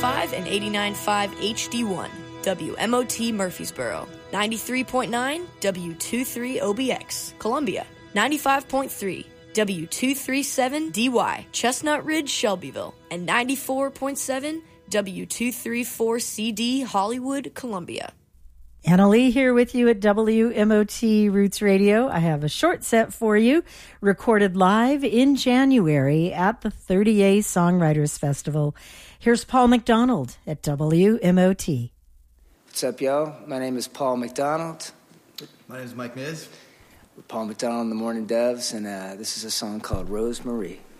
89.5 and 89.5 HD1, WMOT Murfreesboro. 93.9 W23 OBX, Columbia. 95.3 W237DY, Chestnut Ridge, Shelbyville. And 94.7 W234CD, Hollywood, Columbia. Anna Lee here with you at WMOT Roots Radio. I have a short set for you, recorded live in January at the 30A Songwriters Festival. Here's Paul McDonald at WMOT. What's up, yo? My name is Paul McDonald. My name is Mike Miz. We're Paul McDonald and the Morning Doves, and this is a song called Rosemarie.